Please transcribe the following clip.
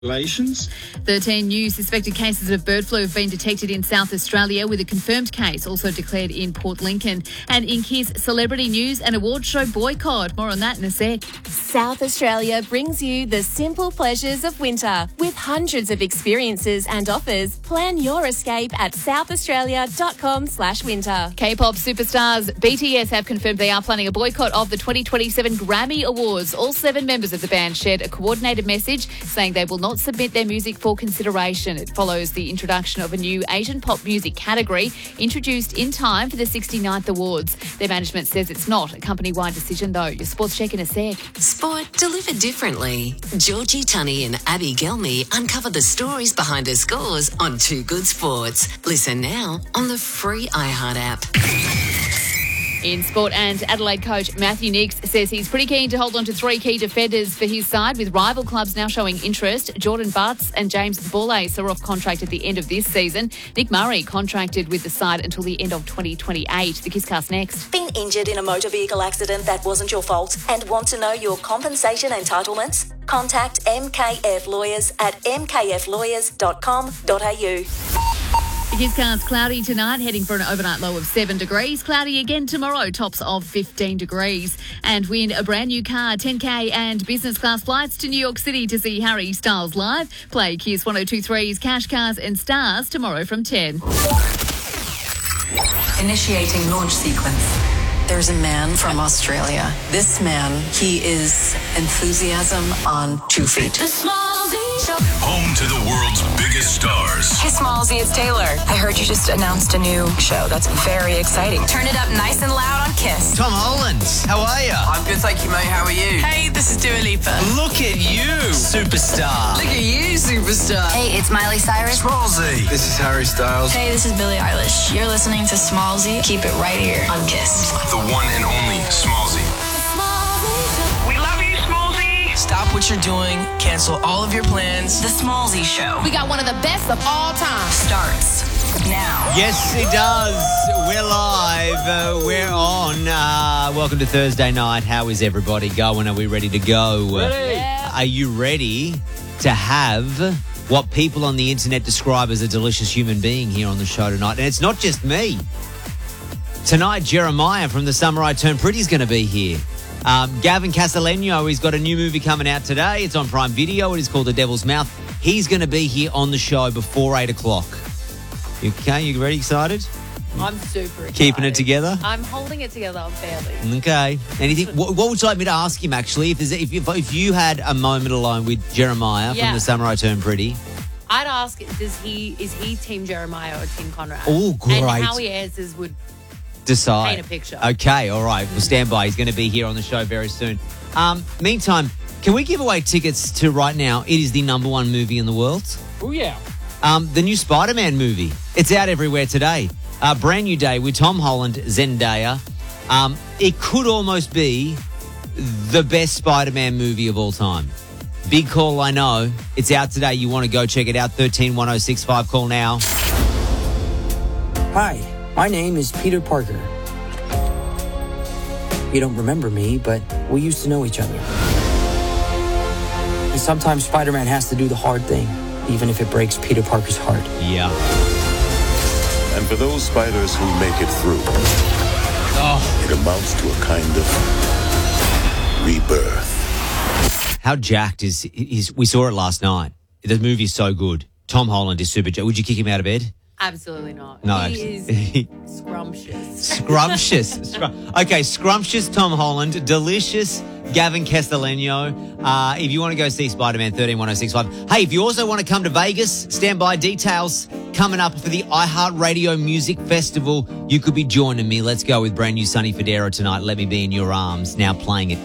Congratulations. 13 new suspected cases of bird flu have been detected in South Australia, with a confirmed case also declared in Port Lincoln. And in Kiss celebrity news, an award show boycott. More on that in a sec. South Australia brings you the simple pleasures of winter. With hundreds of experiences and offers, plan your escape at southaustralia.com/winter. K-pop superstars BTS have confirmed they are planning a boycott of the 2027 Grammy Awards. All 7 members of the band shared a coordinated message saying they will not submit their music for consideration. It follows the introduction of a new Asian pop music category introduced in time for the 69th Awards. Their management says it's not a company-wide decision, though. Your sports check in a sec. Sport delivered differently. Georgie Tunney and Abby Gelmy uncover the stories behind her scores on Too Good Sports. Listen now on the free iHeart app. In sport, and Adelaide coach Matthew Nicks says he's pretty keen to hold on to 3 key defenders for his side, with rival clubs now showing interest. Jordan Butts and James Bourlace are off contract at the end of this season. Nick Murray contracted with the side until the end of 2028. The Kisscast next. Been injured in a motor vehicle accident that wasn't your fault and want to know your compensation entitlements? Contact MKF Lawyers at mkflawyers.com.au. The Kisscast cloudy tonight, heading for an overnight low of 7 degrees. Cloudy again tomorrow, tops of 15 degrees. And win a brand new car, 10K and business class flights to New York City to see Harry Styles live. Play Kiss 102.3's Cash, Cars and Stars tomorrow from 10. Initiating launch sequence. There's a man from Australia. This man, he is enthusiasm on 2 feet. Home to the world's biggest stars. Hey, Smallsy, it's Taylor. I heard you just announced a new show. That's very exciting. Turn it up nice and loud on Kiss. Tom Holland, how are you? I'm good, thank you, mate. How are you? Hey, this is Dua Lipa. Look at you, superstar. Look at you, superstar. Hey, it's Miley Cyrus. Smallsy. This is Harry Styles. Hey, this is Billie Eilish. You're listening to Smallsy. Keep it right here on Kiss. The one and only Smallsy. We love you, Smallsy. Stop what you're doing. Cancel all of your plans. The Smallsy Show. We got one of the best of all time. Starts now. Yes, it does. We're live. We're on. Welcome to Thursday night. How is everybody going? Are we ready to go? Ready. Yeah. Are you ready to have what people on the internet describe as a delicious human being here on the show tonight? And it's not just me. Tonight, Jeremiah from The Summer I Turned Pretty is going to be here. Gavin Castellano, he's got a new movie coming out today. It's on Prime Video. It is called The Devil's Mouth. He's going to be here on the show before 8 o'clock. Okay, you ready, excited? I'm super excited. Keeping it together? I'm holding it together, barely. Okay. Anything? What would you like me to ask him, actually? If you had a moment alone with Jeremiah from The Summer I Turned Pretty. I'd ask, is he Team Jeremiah or Team Conrad? Oh, great. And how he answers would decide. paint a picture. Okay, all right. We'll stand by. He's going to be here on the show very soon. Meantime, can we give away tickets to right now? It is the #1 movie in the world. Oh, yeah. The new Spider-Man movie. It's out everywhere today. Brand new day with Tom Holland, Zendaya. It could almost be the best Spider-Man movie of all time. Big call, I know. It's out today. You want to go check it out. 131065. Call now. Hi, my name is Peter Parker. You don't remember me, but we used to know each other. And sometimes Spider-Man has to do the hard thing, even if it breaks Peter Parker's heart. Yeah. And for those spiders who make it through, it amounts to a kind of rebirth. How jacked is we saw it last night. The movie's so good. Tom Holland is super jacked. Would you kick him out of bed? Absolutely not. No, he is scrumptious. Scrumptious. Okay, scrumptious Tom Holland, delicious Gavin Castellano. If you want to go see Spider-Man, 131065. Hey, if you also want to come to Vegas, stand by. Details coming up for the iHeartRadio Music Festival. You could be joining me. Let's go with brand new Sonny Fodera tonight. Let Me Be in Your Arms. Now playing it.